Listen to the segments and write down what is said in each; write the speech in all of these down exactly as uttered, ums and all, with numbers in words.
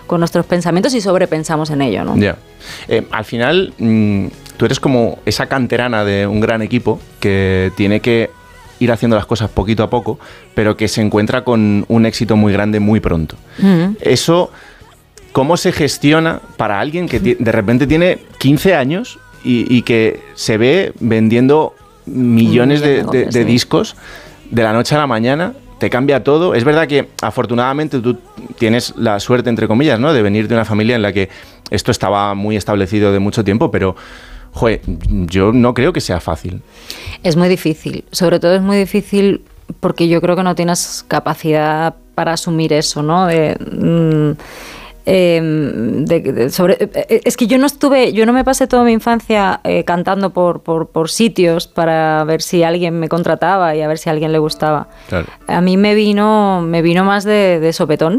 con nuestros pensamientos y sobrepensamos en ello, ¿no? Ya. Yeah. Eh, al final, mmm, tú eres como esa canterana de un gran equipo que tiene que ir haciendo las cosas poquito a poco, pero que se encuentra con un éxito muy grande muy pronto. Mm. Eso, ¿cómo se gestiona para alguien que de repente tiene quince años y, y que se ve vendiendo millones de, de, de discos de la noche a la mañana? Te cambia todo. Es verdad que afortunadamente tú tienes la suerte, entre comillas, ¿no?, de venir de una familia en la que esto estaba muy establecido de mucho tiempo, pero joder, yo no creo que sea fácil. Es muy difícil. Sobre todo es muy difícil porque yo creo que no tienes capacidad para asumir eso, ¿no? De, mmm, eh, de, de, sobre, eh, es que yo no estuve, yo no me pasé toda mi infancia eh, cantando por, por, por sitios para ver si alguien me contrataba y a ver si a alguien le gustaba. Claro. A mí me vino, me vino más de, de sopetón.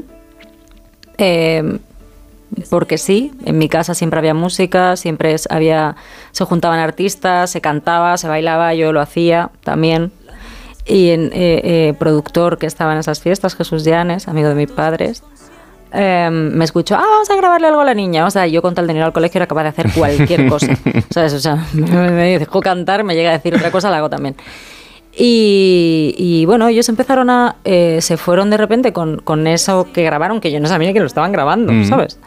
Eh, Porque sí, en mi casa siempre había música, siempre había, se juntaban artistas, se cantaba, se bailaba, yo lo hacía también. Y el eh, eh, productor que estaba en esas fiestas, Jesús Llanes, amigo de mis padres, eh, me escuchó, ah, vamos a grabarle algo a la niña. O sea, yo con tal de ir al colegio era capaz de hacer cualquier cosa. ¿Sabes? O sea, me, me dejó cantar, me llega a decir otra cosa, la hago también. Y, y bueno, ellos empezaron a... Eh, se fueron de repente con, con eso que grabaron, que yo no sabía que lo estaban grabando, mm. ¿sabes?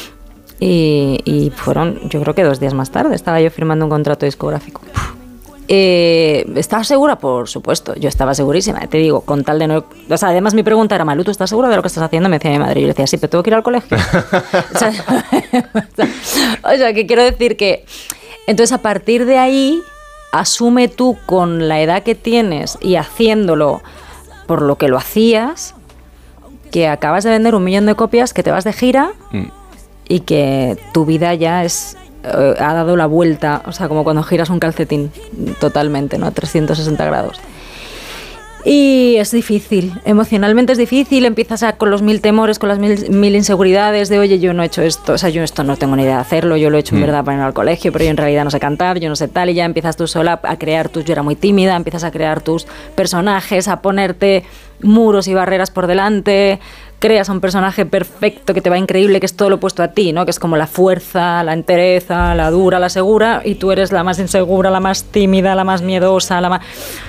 Y, y fueron, yo creo que dos días más tarde, estaba yo firmando un contrato discográfico. Eh, ¿Estás segura? Por supuesto, yo estaba segurísima, te digo, con tal de no... O sea, además mi pregunta era, Malú, ¿tú estás segura de lo que estás haciendo? Me decía mi madre, y yo le decía, sí, pero tengo que ir al colegio. o, sea, o sea, que quiero decir que... Entonces, a partir de ahí... Asume tú con la edad que tienes y haciéndolo por lo que lo hacías, que acabas de vender un millón de copias, que te vas de gira mm. y que tu vida ya es eh, ha dado la vuelta, o sea, como cuando giras un calcetín totalmente, ¿no? trescientos sesenta grados. Y es difícil, emocionalmente es difícil, empiezas a, con los mil temores, con las mil, mil inseguridades de, oye, yo no he hecho esto, o sea, yo esto no tengo ni idea de hacerlo, yo lo he hecho en verdad para ir al colegio, pero yo en realidad no sé cantar, yo no sé tal, y ya empiezas tú sola a crear tus, yo era muy tímida, empiezas a crear tus personajes, a ponerte muros y barreras por delante, creas un personaje perfecto que te va increíble, que es todo lo opuesto a ti, ¿no? Que es como la fuerza, la entereza, la dura, la segura, y tú eres la más insegura, la más tímida, la más miedosa, la más...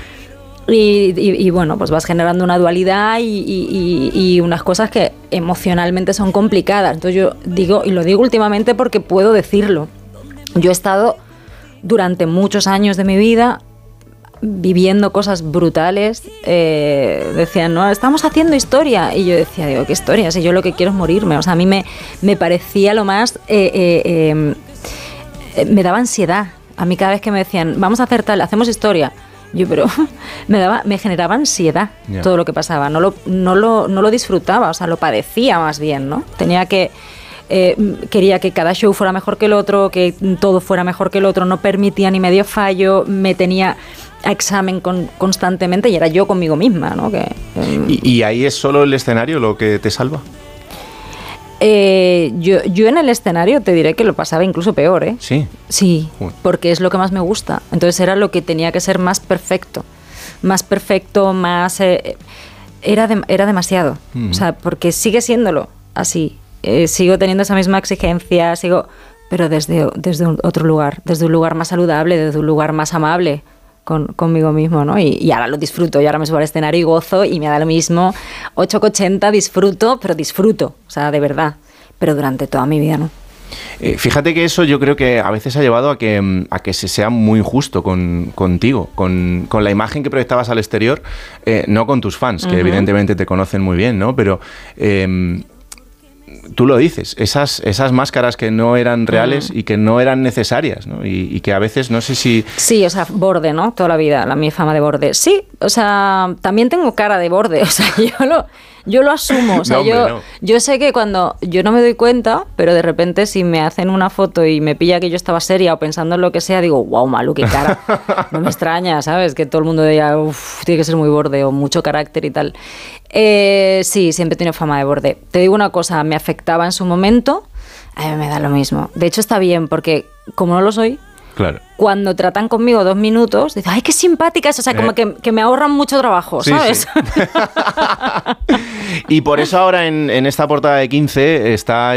Y, y, y bueno, pues vas generando una dualidad y, y, y unas cosas que emocionalmente son complicadas. Entonces yo digo, y lo digo últimamente porque puedo decirlo, yo he estado durante muchos años de mi vida viviendo cosas brutales. Eh, decían, no, estamos haciendo historia, y yo decía, digo, ¿qué historia? Si yo lo que quiero es morirme. O sea, a mí me, me parecía lo más eh, eh, eh, me daba ansiedad. A mí cada vez que me decían, vamos a hacer tal, hacemos historia, yo, pero me daba, me generaba ansiedad yeah. todo lo que pasaba, no lo, no lo, no lo disfrutaba, o sea, lo padecía más bien, ¿no? Tenía que, eh, quería que cada show fuera mejor que el otro, que todo fuera mejor que el otro, no permitía ni medio fallo, me tenía a examen con, constantemente, y era yo conmigo misma, ¿no? Que, eh, ¿Y, ¿Y ahí es solo el escenario lo que te salva? Eh, yo, yo en el escenario te diré que lo pasaba incluso peor, ¿eh? Sí. Sí, Uy. porque es lo que más me gusta. Entonces era lo que tenía que ser más perfecto. Más perfecto, más... Eh, era, de, era demasiado. Mm. O sea, porque sigue siéndolo así. Eh, sigo teniendo esa misma exigencia, sigo... Pero desde, desde un otro lugar. Desde un lugar más saludable, desde un lugar más amable con, conmigo mismo, ¿no? Y, y ahora lo disfruto. Y ahora me subo al escenario y gozo y me da lo mismo. ocho ochenta disfruto, pero disfruto. O sea, de verdad. Pero durante toda mi vida, ¿no? Eh, fíjate que eso yo creo que a veces ha llevado a que, a que se sea muy injusto con, contigo, con, con la imagen que proyectabas al exterior, eh, no con tus fans, que uh-huh. evidentemente te conocen muy bien, ¿no? Pero... Eh, tú lo dices, esas, esas máscaras que no eran reales mm. y que no eran necesarias, ¿no? Y, y que a veces no sé si... Sí, o sea, borde, ¿no? Toda la vida, la mi fama de borde. Sí, o sea, también tengo cara de borde, o sea, yo lo, yo lo asumo. O sea, no, hombre, yo, no. yo sé que cuando yo no me doy cuenta, pero de repente si me hacen una foto y me pilla que yo estaba seria o pensando en lo que sea, digo, wow, Malú, qué cara. No me extraña, ¿sabes? Que todo el mundo diga, uff, tiene que ser muy borde o mucho carácter y tal. Eh, sí, siempre he tenido fama de borde. Te digo una cosa, me afectaba en su momento, a mí me da lo mismo. De hecho está bien, porque como no lo soy, claro. cuando tratan conmigo dos minutos, dicen, ay, qué simpática es, o sea, como eh. que, que me ahorran mucho trabajo, sí, ¿sabes? Sí. Y por eso ahora en, en esta portada de quince está